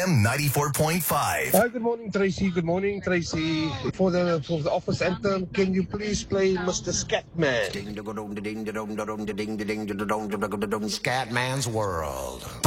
FM 94.5. Hi, good morning, Tracy. Good morning, Tracy. For the office anthem, can you please play Mr. Scatman? Scatman's World.